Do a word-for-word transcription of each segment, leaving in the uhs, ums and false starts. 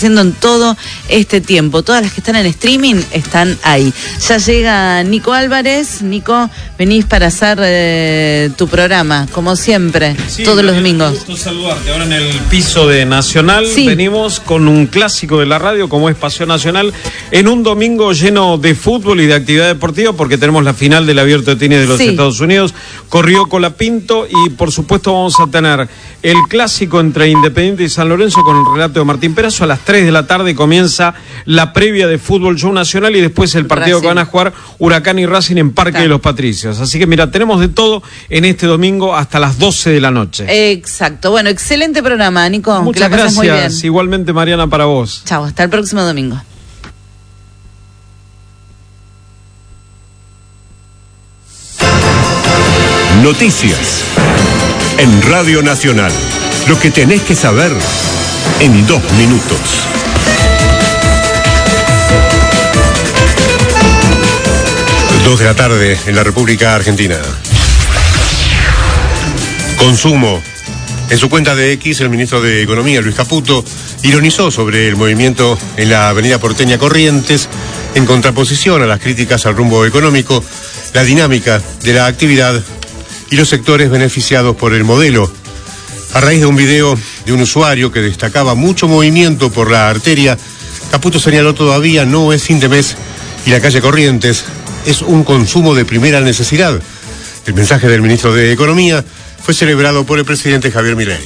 haciendo en todo este tiempo. Todas las que están en streaming están ahí. Ya llega Nico Álvarez. Nico, venís para hacer eh, tu programa, como siempre, sí, todos los domingos. Un gusto saludarte. Ahora en el piso de Nacional, sí. Venimos con un clásico de la radio, como es Pasión Nacional, en un domingo lleno de fútbol y de actividad deportiva, porque tenemos la final del Abierto de Tenis de los sí. Estados Unidos. Corrió Colapinto y, por supuesto, vamos a tener el clásico entre Independiente y San Lorenzo con el relato de Martín Perazo. A las tres de la tarde comienza la previa de Fútbol Show Nacional y después el partido Racing. Que van a jugar Huracán y Racing en Parque Está. de los Patricios. Así que mira, tenemos de todo en este domingo hasta las doce de la noche. Exacto. Bueno, excelente programa, Nico. Muchas que la gracias. Muy bien. Igualmente, Mariana, para vos. Chao, hasta el próximo domingo. Noticias en Radio Nacional. Lo que tenés que saber en dos minutos. Dos de la tarde en la República Argentina. Consumo. En su cuenta de X, el ministro de Economía, Luis Caputo, ironizó sobre el movimiento en la avenida porteña Corrientes, en contraposición a las críticas al rumbo económico, la dinámica de la actividad y los sectores beneficiados por el modelo. A raíz de un video de un usuario que destacaba mucho movimiento por la arteria, Caputo señaló: todavía no es fin de mes y la calle Corrientes es un consumo de primera necesidad. El mensaje del ministro de Economía fue celebrado por el presidente Javier Milei.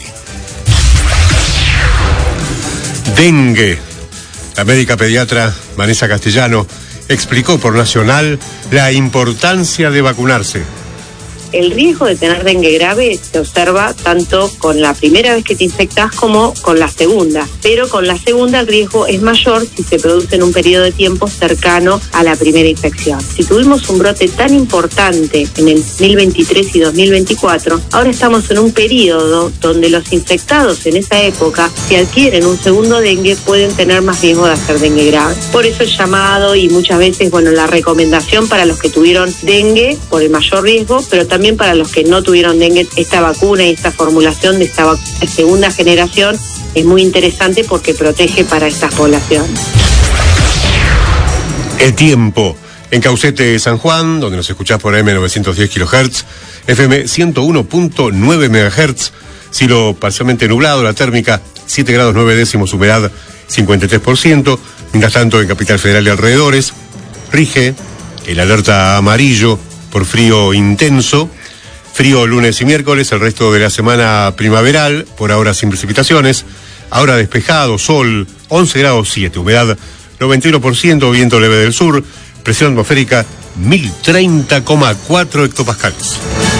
Dengue. La médica pediatra Vanessa Castellano explicó por Nacional la importancia de vacunarse. El riesgo de tener dengue grave se observa tanto con la primera vez que te infectas como con la segunda, pero con la segunda el riesgo es mayor si se produce en un periodo de tiempo cercano a la primera infección. Si tuvimos un brote tan importante en el dos mil veintitrés y dos mil veinticuatro, ahora estamos en un periodo donde los infectados en esa época, si adquieren un segundo dengue, pueden tener más riesgo de hacer dengue grave. Por eso el llamado y muchas veces, bueno, la recomendación para los que tuvieron dengue por el mayor riesgo, pero también para los que no tuvieron dengue, esta vacuna y esta formulación de esta vacuna de segunda generación es muy interesante porque protege para estas poblaciones. El tiempo. En Caucete, San Juan, donde nos escuchás por A M novecientos diez kilohertz, F M ciento uno punto nueve megahertz, cielo parcialmente nublado, la térmica siete grados nueve décimos, humedad cincuenta y tres por ciento. Mientras tanto, en Capital Federal y alrededores, rige el alerta amarillo por frío intenso. Frío lunes y miércoles, el resto de la semana primaveral, por ahora sin precipitaciones. Ahora despejado, sol, once grados siete, humedad noventa y uno por ciento, viento leve del sur, presión atmosférica mil treinta coma cuatro hectopascales.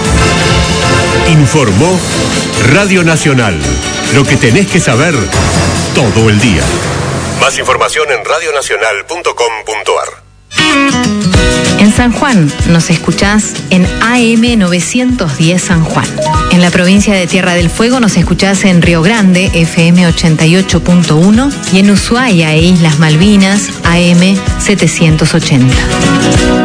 Informó Radio Nacional. Lo que tenés que saber todo el día. Más información en radio nacional punto com punto a r. En San Juan nos escuchás en A M novecientos diez San Juan. En la provincia de Tierra del Fuego nos escuchás en Río Grande, F M ochenta y ocho punto uno, y en Ushuaia e Islas Malvinas, A M setecientos ochenta.